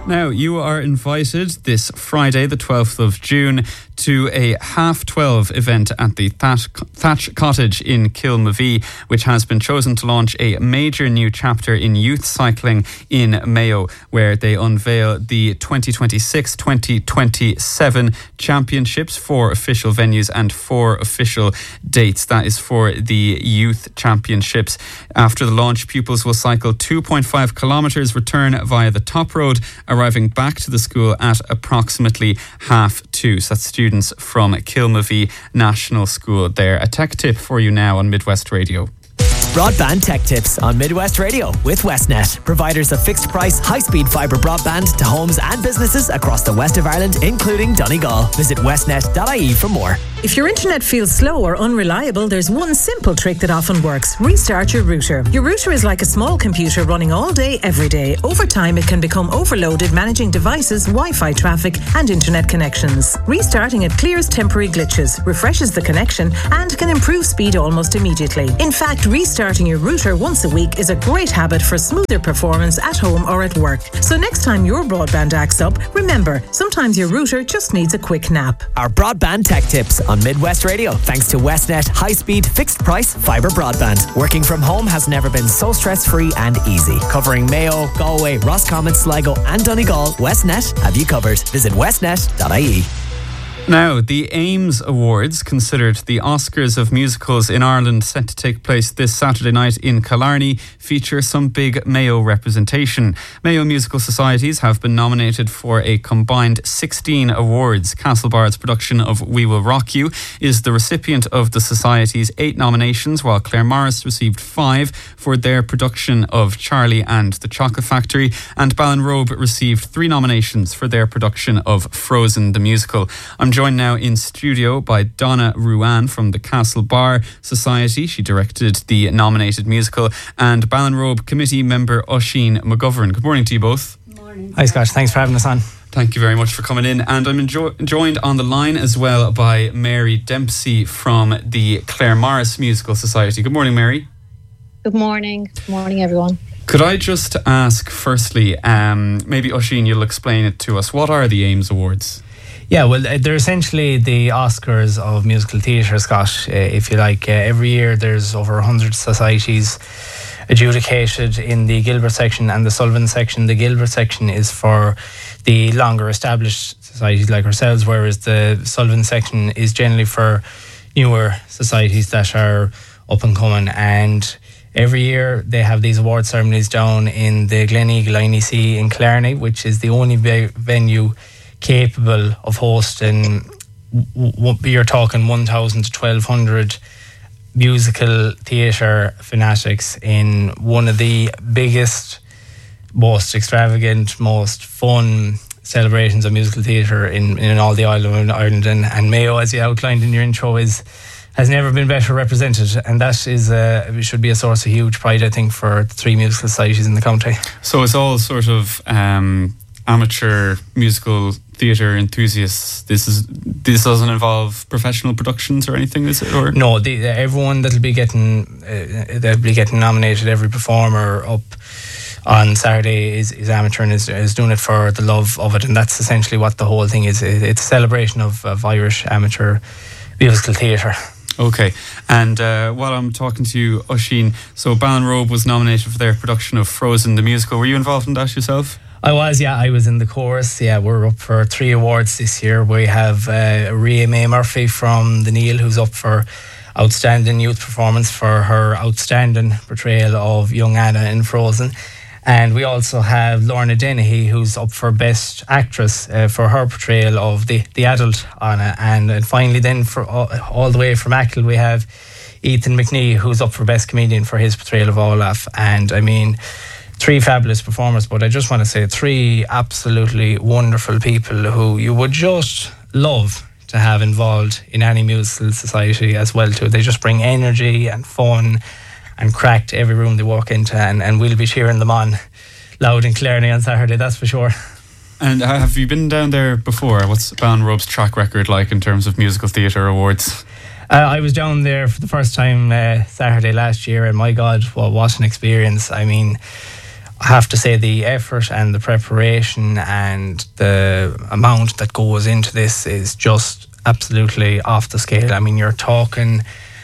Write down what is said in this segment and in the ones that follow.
Now, you are invited this Friday, the 12th of June, to a 12:30 event at the Thatch Cottage in Kilmavie, which has been chosen to launch a major new chapter in youth cycling in Mayo, where they unveil the 2026-2027 championships, 4 official venues and 4 official dates. That is for the youth championships. After the launch, pupils will cycle 2.5 kilometres, return via the top road, arriving back to the school at approximately 2:30. So that's students from Kilmavie National School there. A tech tip for you now on Midwest Radio. Broadband Tech Tips on Midwest Radio with Westnet, providers of fixed price, high-speed fibre broadband to homes and businesses across the west of Ireland, including Donegal. Visit westnet.ie for more. If your internet feels slow or unreliable, there's one simple trick that often works. Restart your router. Your router is like a small computer running all day, every day. Over time, it can become overloaded managing devices, Wi-Fi traffic and internet connections. Restarting it clears temporary glitches, refreshes the connection and can improve speed almost immediately. In fact, restarting your router once a week is a great habit for smoother performance at home or at work. So next time your broadband acts up, remember, sometimes your router just needs a quick nap. Our Broadband Tech Tips on Midwest Radio, thanks to Westnet high-speed fixed price fibre broadband. Working from home has never been so stress-free and easy. Covering Mayo, Galway, Roscommon, Sligo and Donegal, Westnet have you covered. Visit westnet.ie. Now, the Ames Awards, considered the Oscars of musicals in Ireland, set to take place this Saturday night in Killarney, feature some big Mayo representation. Mayo musical societies have been nominated for a combined 16 awards. Castlebard's production of We Will Rock You is the recipient of the society's 8 nominations, while Claremorris received 5 for their production of Charlie and the Chocolate Factory, and Ballinrobe received 3 nominations for their production of Frozen the Musical. I'm joined now in studio by Donna Ruan from the Castlebar Society. She directed the nominated musical, and Ballinrobe committee member Oisín McGovern. Good morning to you both. Good morning. Hi Scott, thanks for having us on. Thank you very much for coming in. And I'm joined on the line as well by Mary Dempsey from the Claremorris Musical Society. Good morning, Mary. Good morning. Good morning, everyone. Could I just ask firstly, maybe Oisín, you'll explain it to us. What are the Ames Awards? Yeah, well, they're essentially the Oscars of musical theatre, Scott, if you like. Every year there's over 100 societies adjudicated in the Gilbert section and the Sullivan section. The Gilbert section is for the longer established societies like ourselves, whereas the Sullivan section is generally for newer societies that are up and coming. And every year they have these award ceremonies down in the Gleneagle INEC in Killarney, which is the only venue capable of hosting, you're talking 1,000 to 1,200 musical theatre fanatics in one of the biggest, most extravagant, most fun celebrations of musical theatre in all the island of Ireland. And Mayo, as you outlined in your intro, has never been better represented, and that is should be a source of huge pride, I think, for the 3 musical societies in the county. So it's all sort of amateur musical theatre enthusiasts. This doesn't involve professional productions or anything, is it? Or no, everyone that'll be getting nominated, every performer up on Saturday is amateur and is doing it for the love of it, and that's essentially what the whole thing is. It's a celebration of Irish amateur musical theatre. Okay, and while I'm talking to you, Oisín, so Ballinrobe was nominated for their production of Frozen the Musical. Were you involved in that yourself? I was in the chorus. Yeah, we're up for 3 awards this year. We have Ria May Murphy from the Neil, who's up for Outstanding Youth Performance for her outstanding portrayal of young Anna in Frozen. And we also have Lorna Dennehy, who's up for Best Actress for her portrayal of the adult Anna. And finally then, for all the way from Achill, we have Ethan McNee, who's up for Best Comedian for his portrayal of Olaf. And I mean, 3 fabulous performers, but I just want to say 3 absolutely wonderful people who you would just love to have involved in any musical society as well too. They just bring energy and fun and crack to every room they walk into, and we'll be cheering them on loud in Killarney on Saturday, that's for sure. And have you been down there before? What's Ballinrobe's track record like in terms of musical theatre awards? I was down there for the first time Saturday last year, and my God, what an experience. I mean, I have to say the effort and the preparation and the amount that goes into this is just absolutely off the scale. I mean, you're talking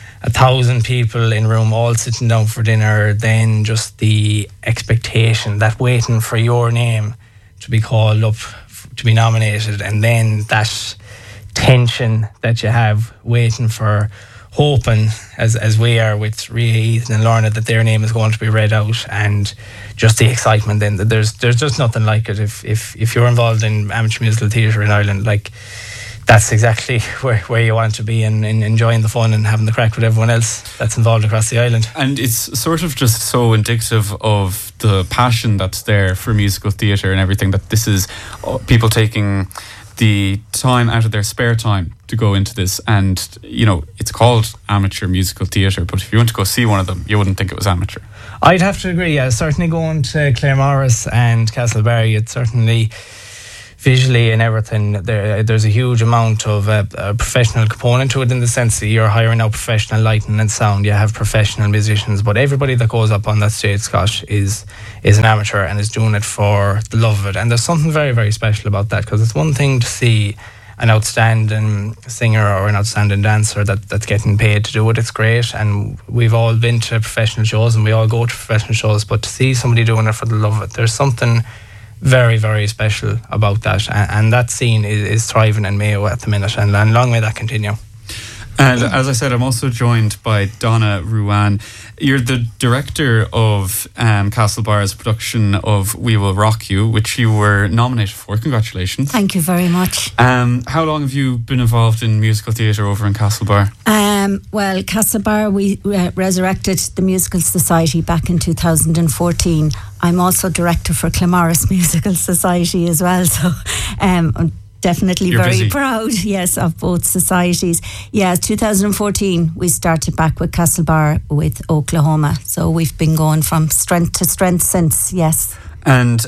1,000 people in a room all sitting down for dinner, then just the expectation, that waiting for your name to be called up, to be nominated, and then that tension that you have waiting for, hoping, as we are with Ria, Ethan and Lorna, that their name is going to be read out, and just the excitement then. There's just nothing like it. If you're involved in amateur musical theatre in Ireland, like, that's exactly where you want to be, and enjoying the fun and having the crack with everyone else that's involved across the island. And it's sort of just so indicative of the passion that's there for musical theatre and everything, that this is people taking the time out of their spare time to go into this. And, you know, it's called amateur musical theatre, but if you went to go see one of them, you wouldn't think it was amateur. I'd have to agree, yeah. Certainly going to Claremorris and Castlebar, it's certainly visually and everything, there's a huge amount of a professional component to it, in the sense that you're hiring out professional lighting and sound, you have professional musicians, but everybody that goes up on that stage, Scott, is an amateur and is doing it for the love of it. And there's something very, very special about that, because it's one thing to see an outstanding singer or an outstanding dancer that's getting paid to do it. It's great, and we've all been to professional shows and we all go to professional shows, but to see somebody doing it for the love of it, there's something very, very special about that, and that scene is thriving in Mayo at the minute, and long may that continue. And as I said, I'm also joined by Donna Ruane. You're the director of Castlebar's production of We Will Rock You, which you were nominated for. Congratulations. Thank you very much. How long have you been involved in musical theatre over in Castlebar? Well, Castlebar, we resurrected the Musical Society back in 2014. I'm also director for Claremorris Musical Society as well, so I'm definitely You're very busy. proud, yes, of both societies. Yeah, 2014 we started back with Castlebar with Oklahoma, so we've been going from strength to strength since, yes. And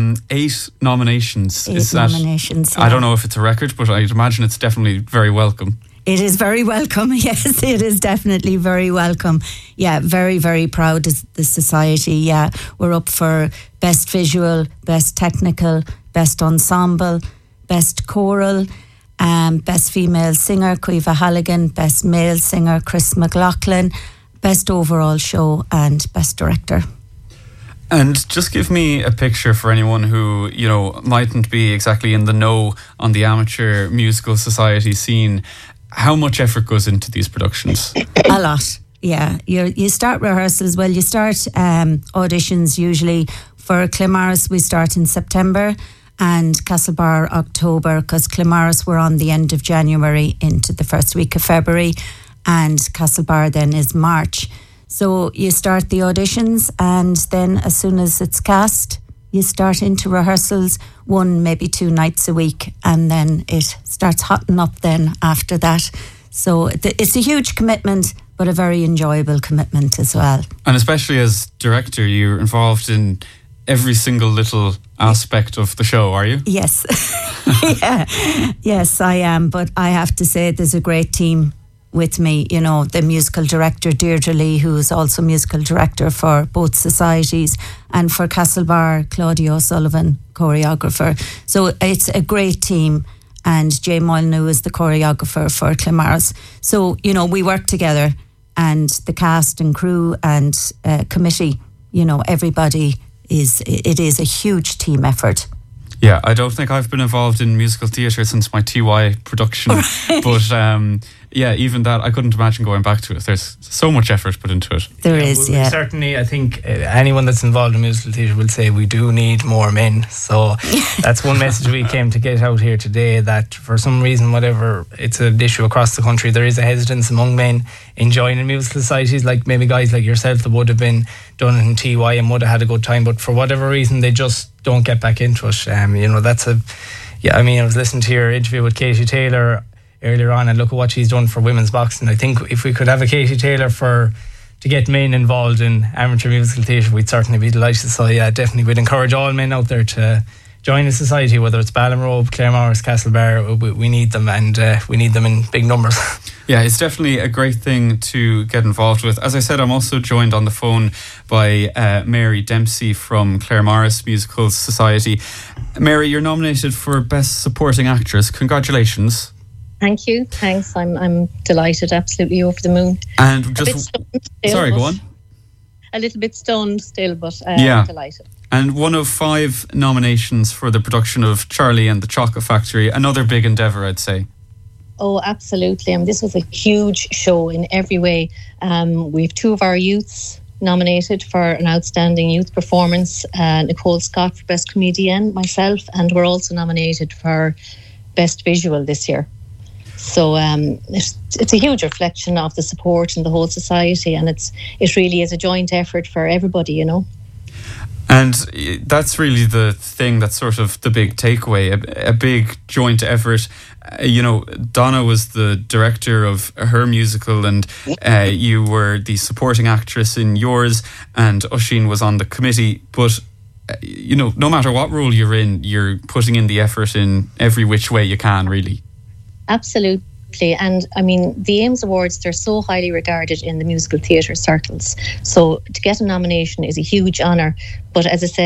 8 nominations. Eight nominations. I don't know if it's a record, but I'd imagine it's definitely very welcome. It is very welcome, yes, it is definitely very welcome. Yeah, very, very proud of the society. Yeah, we're up for Best Visual, Best Technical, Best Ensemble, Best Choral, Best Female Singer, Cueva Halligan, Best Male Singer, Chris McLaughlin, Best Overall Show, and Best Director. And just give me a picture for anyone who, you know, mightn't be exactly in the know on the amateur musical society scene. How much effort goes into these productions? A lot, yeah. You start rehearsals, well, you start auditions usually. For Claremorris, we start in September, and Castlebar October, because Claremorris were on the end of January into the first week of February, and Castlebar then is March. So you start the auditions, and then as soon as it's cast, you start into rehearsals 1, maybe 2 nights a week, and then it starts hotting up then after that. So it's a huge commitment, but a very enjoyable commitment as well. And especially as director, you're involved in every single little aspect of the show, are you? Yes. Yeah. Yes, I am. But I have to say there's a great team with me, you know, the musical director Deirdre Lee, who is also musical director for both societies, and for Castlebar, Claudia O'Sullivan, choreographer. So it's a great team, and Jay Molyneux is the choreographer for Claremorris. So, you know, we work together, and the cast and crew and committee, you know, everybody it is a huge team effort. Yeah, I don't think I've been involved in musical theatre since my TY production, but yeah, even that, I couldn't imagine going back to it. There's so much effort put into it. There is, yeah. Certainly, I think anyone that's involved in musical theatre will say we do need more men. So that's one message we came to get out here today, that for some reason, whatever, it's an issue across the country, there is a hesitance among men in joining musical societies, like maybe guys like yourself that would have been done in TY and would have had a good time, but for whatever reason, they just don't get back into it. You know, I mean, I was listening to your interview with Katie Taylor earlier on, and look at what she's done for women's boxing. I think if we could have a Katie Taylor to get men involved in amateur musical theatre, we'd certainly be delighted. So yeah, definitely we'd encourage all men out there to join a society, whether it's Ballinrobe, Claremorris, Castlebar, we need them, and we need them in big numbers. Yeah, it's definitely a great thing to get involved with. As I said, I'm also joined on the phone by Mary Dempsey from Claremorris Musical Society. Mary, you're nominated for Best Supporting Actress. Congratulations. Thank you. Thanks. I'm delighted, absolutely over the moon. And just still, go on. A little bit stunned still, but I'm delighted. And one of 5 nominations for the production of Charlie and the Chocolate Factory. Another big endeavour, I'd say. Oh, absolutely. This was a huge show in every way. We have 2 of our youths nominated for an outstanding youth performance. Nicole Scott for Best Comedian, myself, and we're also nominated for Best Visual this year. So it's a huge reflection of the support in the whole society, and it really is a joint effort for everybody, you know. And that's really the thing that's sort of the big takeaway, a big joint effort. Donna was the director of her musical, and you were the supporting actress in yours, and Oisín was on the committee. But, no matter what role you're in, you're putting in the effort in every which way you can, really. Absolutely. And the Ames Awards, they're so highly regarded in the musical theatre circles. So to get a nomination is a huge honour. But as I said,